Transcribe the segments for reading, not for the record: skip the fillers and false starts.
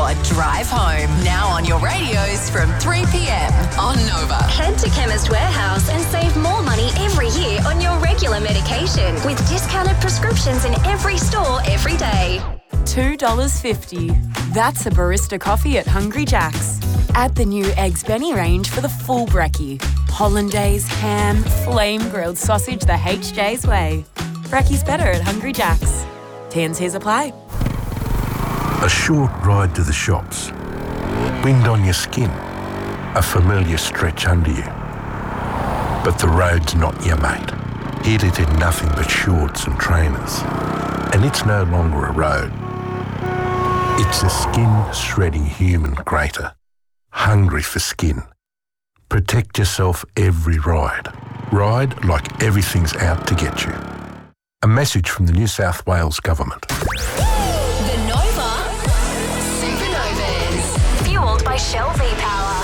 your drive home. Now on your radios from 3 p.m. on Nova. Head to Chemist Warehouse and save more money every year on your regular medication with discounted prescriptions in every store every day. $2.50. That's a barista coffee at Hungry Jack's. Add the new Eggs Benny range for the full brekkie. Hollandaise, ham, flame grilled sausage the HJ's way. Brekkie's better at Hungry Jack's. T&Cs apply. A short ride to the shops. Wind on your skin. A familiar stretch under you. But the road's not your mate. Hit it in nothing but shorts and trainers. And it's no longer a road. It's a skin-shredding human grater. Hungry for skin. Protect yourself every ride. Ride like everything's out to get you. A message from the New South Wales Government. The Nova Supernovas. Fueled by Shell V-Power.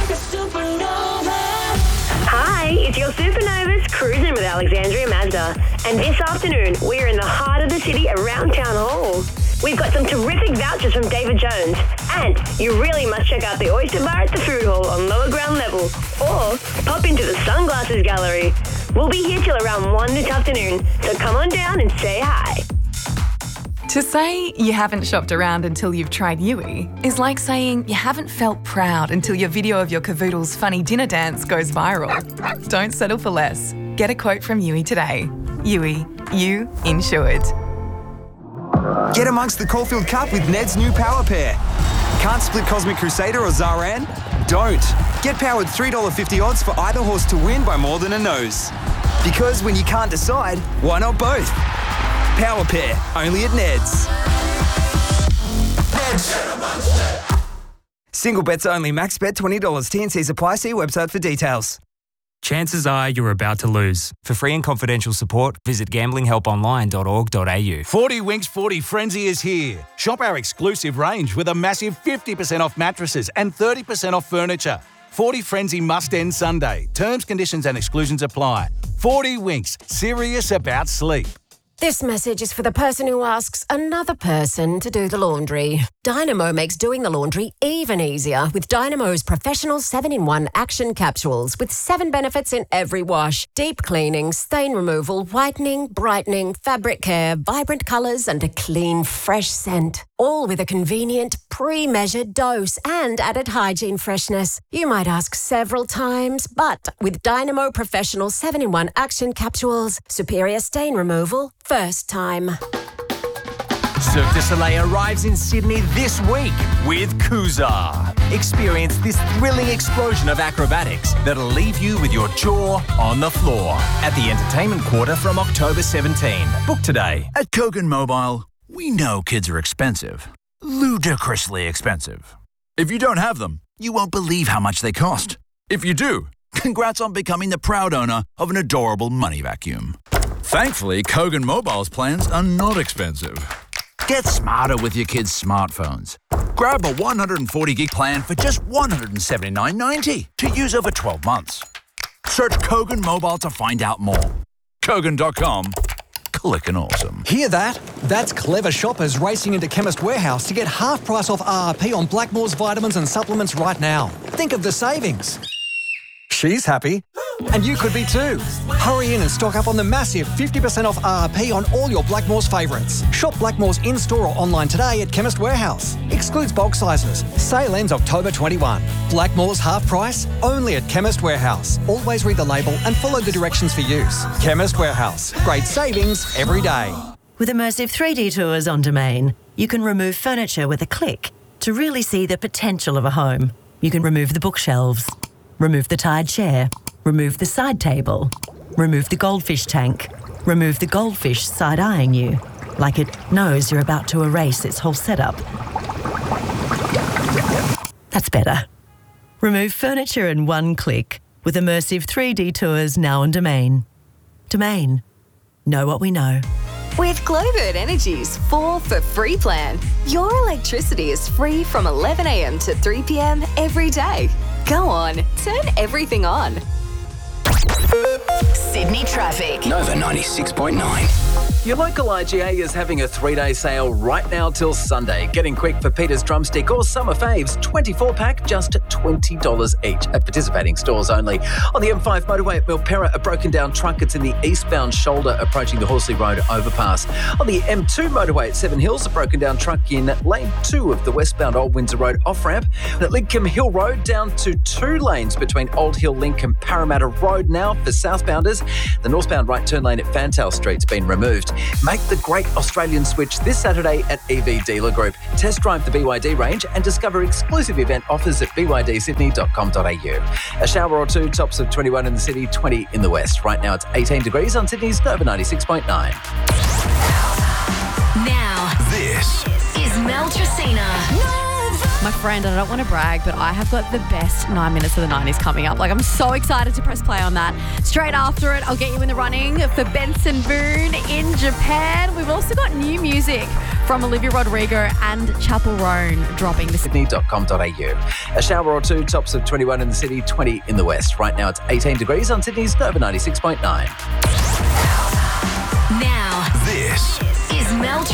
Hi, it's your Supernovas cruising with Alexandria Mazda. And this afternoon, we're in the heart of the city around Town Hall. We've got some terrific vouchers from David Jones. And you really must check out the Oyster Bar at the Food Hall on lower ground level. Or pop into the Sunglasses Gallery. We'll be here till around 1 this afternoon, so come on down and say hi. To say you haven't shopped around until you've tried Yui is like saying you haven't felt proud until your video of your cavoodle's funny dinner dance goes viral. Don't settle for less. Get a quote from Yui today. Yui, you insured. Get amongst the Caulfield Cup with Ned's new Power Pair. Can't split Cosmic Crusader or Zaran? Don't. Get powered $3.50 odds for either horse to win by more than a nose. Because when you can't decide, why not both? Power Pair, only at Ned's. Single bets only. Max bet $20. T&Cs apply. See website for details. Chances are you're about to lose. For free and confidential support, visit gamblinghelponline.org.au. 40 Winks 40 Frenzy is here. Shop our exclusive range with a massive 50% off mattresses and 30% off furniture. 40 Frenzy must end Sunday. Terms, conditions and exclusions apply. 40 Winks, serious about sleep. This message is for the person who asks another person to do the laundry. Dynamo makes doing the laundry even easier with Dynamo's professional 7-in-1 action capsules with 7 benefits in every wash. Deep cleaning, stain removal, whitening, brightening, fabric care, vibrant colours and a clean, fresh scent. All with a convenient, pre-measured dose and added hygiene freshness. You might ask several times, but with Dynamo Professional 7-in-1 Action Capsules, superior stain removal, first time. Cirque du Soleil arrives in Sydney this week with Kuzar. Experience this thrilling explosion of acrobatics that'll leave you with your jaw on the floor at the Entertainment Quarter from October 17. Book today. At Kogan Mobile, we know kids are expensive. Ludicrously expensive. If you don't have them, you won't believe how much they cost. If you do, congrats on becoming the proud owner of an adorable money vacuum. Thankfully, Kogan Mobile's plans are not expensive. Get smarter with your kids' smartphones. Grab a 140 gig plan for just $179.90 to use over 12 months. Search Kogan Mobile to find out more. Kogan.com. Clickin' awesome. Hear that? That's clever shoppers racing into Chemist Warehouse to get half price off RRP on Blackmore's vitamins and supplements right now. Think of the savings. She's happy. And you could be too. Hurry in and stock up on the massive 50% off RRP on all your Blackmore's favourites. Shop Blackmore's in-store or online today at Chemist Warehouse. Excludes bulk sizes. Sale ends October 21. Blackmore's half price, only at Chemist Warehouse. Always read the label and follow the directions for use. Chemist Warehouse. Great savings every day. With immersive 3D tours on Domain, you can remove furniture with a click to really see the potential of a home. You can remove the bookshelves, remove the tired chair, remove the side table, remove the goldfish tank, remove the goldfish side-eyeing you, like it knows you're about to erase its whole setup. That's better. Remove furniture in one click with immersive 3D tours now on Domain. Domain. Know what we know. With Glowbird Energy's 4 for Free plan, your electricity is free from 11 a.m. to 3 p.m. every day. Go on, turn everything on. Sydney traffic. Nova 96.9. Your local IGA is having a 3-day sale right now till Sunday. Getting quick for Peter's Drumstick or Summer Faves, 24-pack, just $20 each at participating stores only. On the M5 motorway at Milperra, a broken down truck. It's in the eastbound shoulder approaching the Horsley Road overpass. On the M2 motorway at Seven Hills, a broken down truck in lane 2 of the westbound Old Windsor Road off-ramp. And at Lincoln Hill Road, down to 2 lanes between Old Hill Link and Parramatta Road now for southbounders. The northbound right turn lane at Fantail Street's been removed. Make the great Australian switch this Saturday at EV Dealer Group. Test drive the BYD range and discover exclusive event offers at bydsydney.com.au. A shower or two, tops of 21 in the city, 20 in the west. Right now it's 18 degrees on Sydney's Nova 96.9. Now, This is Mel Tracina. My friend, I don't want to brag, but I have got the best 9 minutes of the 90s coming up. Like, I'm so excited to press play on that. Straight after it, I'll get you in the running for Benson Boone in Japan. We've also got new music from Olivia Rodrigo and Chapel Roan dropping this. Sydney.com.au. A shower or two, tops of 21 in the city, 20 in the west. Right now it's 18 degrees on Sydney's Nova 96.9. Now, This is Mel